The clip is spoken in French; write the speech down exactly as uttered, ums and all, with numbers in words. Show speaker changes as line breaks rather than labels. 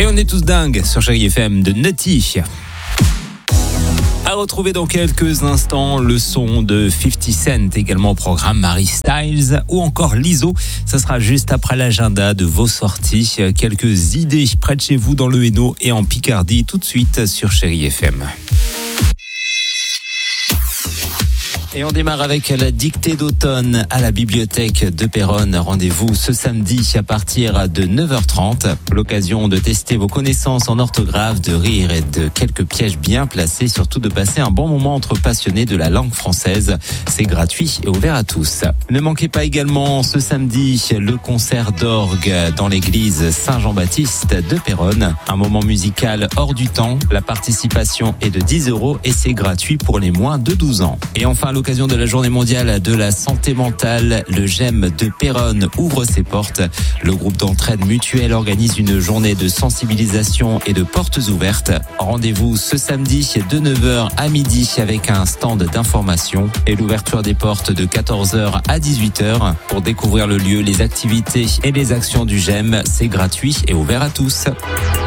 Et on est tous dingues sur Chérie F M de Nutty. À retrouver dans quelques instants le son de fifty Cent, également au programme Harry Styles ou encore Lizzo. Ça sera juste après l'agenda de vos sorties. Quelques idées près de chez vous dans le Hainaut et en Picardie tout de suite sur Chérie F M. Et on démarre avec la dictée d'automne à la bibliothèque de Péronne. Rendez-vous ce samedi à partir de neuf heures trente. L'occasion de tester vos connaissances en orthographe, de rire et de quelques pièges bien placés. Surtout de passer un bon moment entre passionnés de la langue française. C'est gratuit et ouvert à tous. Ne manquez pas également ce samedi le concert d'orgue dans l'église Saint-Jean-Baptiste de Péronne. Un moment musical hors du temps. La participation est de dix euros et c'est gratuit pour les moins de douze ans. Et enfin, l'occasion de la journée mondiale de la santé mentale, le G E M de Péronne ouvre ses portes. Le groupe d'entraide mutuelle organise une journée de sensibilisation et de portes ouvertes. Rendez-vous ce samedi de neuf heures à midi avec un stand d'information et l'ouverture des portes de quatorze heures à dix-huit heures. Pour découvrir le lieu, les activités et les actions du G E M, c'est gratuit et ouvert à tous.